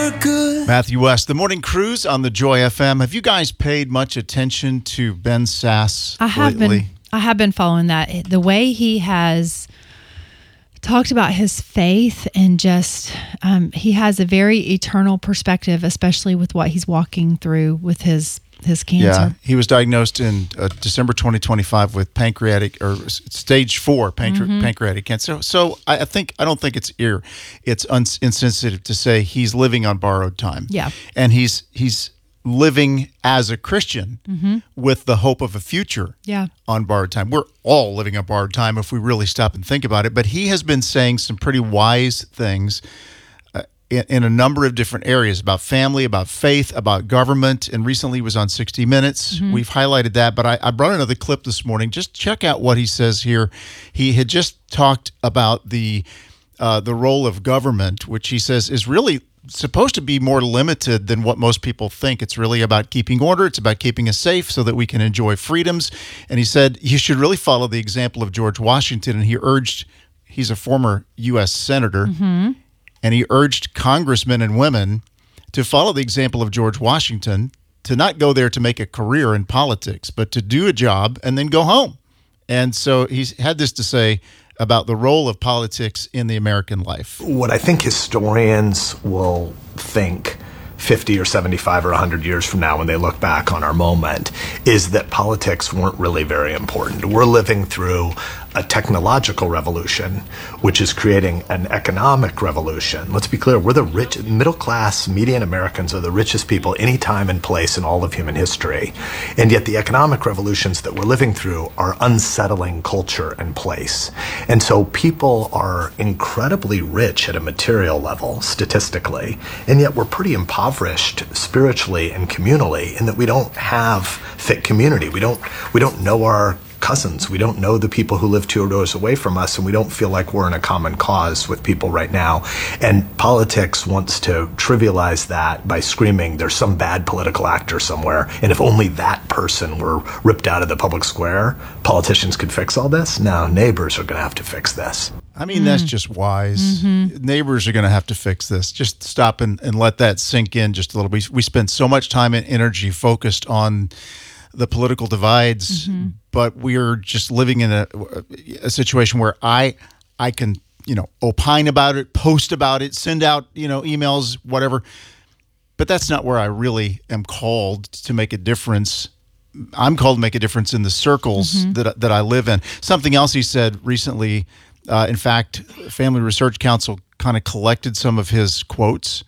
Matthew West, the morning cruise on the Joy FM. Have you guys paid much attention to Ben Sasse lately? I have been following that. The way he has talked about his faith and just he has a very eternal perspective, especially with what he's walking through with his cancer. Yeah, he was diagnosed in December 2025 with stage 4 pancreatic cancer. So I don't think it's insensitive to say he's living on borrowed time. Yeah, and he's living as a Christian with the hope of a future. Yeah, on borrowed time. We're all living on borrowed time if we really stop and think about it. But he has been saying some pretty wise things in a number of different areas about family, about faith, about government, and recently was on 60 Minutes. We've highlighted that, but I brought another clip this morning. Just check out what he says here. He had just talked about the role of government, which he says is really supposed to be more limited than what most people think. It's really about keeping order. It's about keeping us safe so that we can enjoy freedoms. And he said you should really follow the example of George Washington, and he's a former U.S. senator, and he urged congressmen and women to follow the example of George Washington, to not go there to make a career in politics, but to do a job and then go home. And so he's had this to say about the role of politics in the American life. What I think historians will think 50 or 75 or 100 years from now when they look back on our moment is that politics weren't really very important. We're living through a technological revolution, which is creating an economic revolution. Let's be clear, we're the rich, middle-class, median Americans are the richest people any time and place in all of human history. And yet the economic revolutions that we're living through are unsettling culture and place. And so people are incredibly rich at a material level, statistically, and yet we're pretty impoverished spiritually and communally in that we don't have thick community. We don't know our cousins. We don't know the people who live 2 doors away from us, and we don't feel like we're in a common cause with people right now. And politics wants to trivialize that by screaming there's some bad political actor somewhere, and if only that person were ripped out of the public square, politicians could fix all this. No, neighbors are going to have to fix this. I mean, that's just wise. Neighbors are going to have to fix this. Just stop and let that sink in just a little bit. We spend so much time and energy focused on the political divides, but we're just living in a situation where I can, opine about it, post about it, send out, emails, whatever. But that's not where I really am called to make a difference. I'm called to make a difference in the circles that I live in. Something else he said recently, in fact, Family Research Council kind of collected some of his quotes.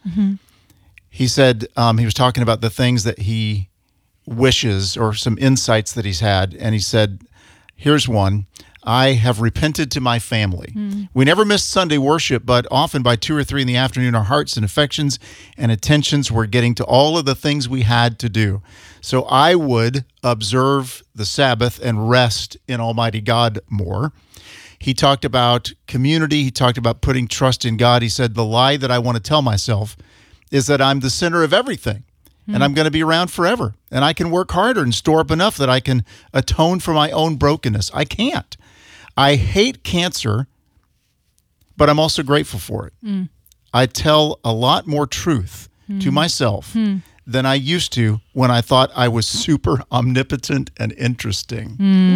He said he was talking about the things that he wishes or some insights that he's had, and he said, here's one: I have repented to my family. We never missed Sunday worship, but often by 2 or 3 in the afternoon, our hearts and affections and attentions were getting to all of the things we had to do. So I would observe the Sabbath and rest in Almighty God more. He talked about community. He talked about putting trust in God. He said, the lie that I want to tell myself is that I'm the center of everything. And I'm going to be around forever. And I can work harder and store up enough that I can atone for my own brokenness. I can't. I hate cancer, but I'm also grateful for it. I tell a lot more truth to myself than I used to when I thought I was super omnipotent and interesting.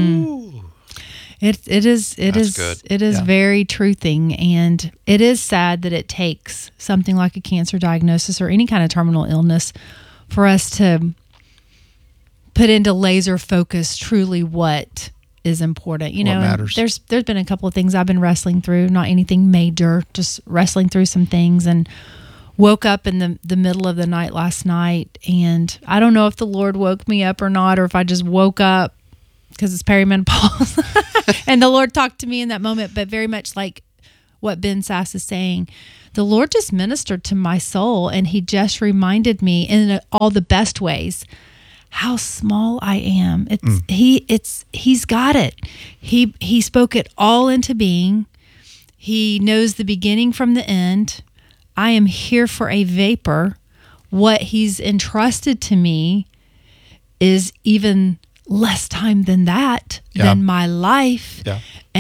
It is very truthing, and it is sad that it takes something like a cancer diagnosis or any kind of terminal illness for us to put into laser focus truly what is important. What matters. There's been a couple of things I've been wrestling through, not anything major, just wrestling through some things, and woke up in the middle of the night last night, and I don't know if the Lord woke me up or not, or if I just woke up because it's perimenopause and the Lord talked to me in that moment, but very much like what Ben Sasse is saying, the Lord just ministered to my soul, and he just reminded me in all the best ways how small I am. He's got it. He spoke it all into being. He knows the beginning from the end. I am here for a vapor. What he's entrusted to me is even less time than that, than my life. Yeah.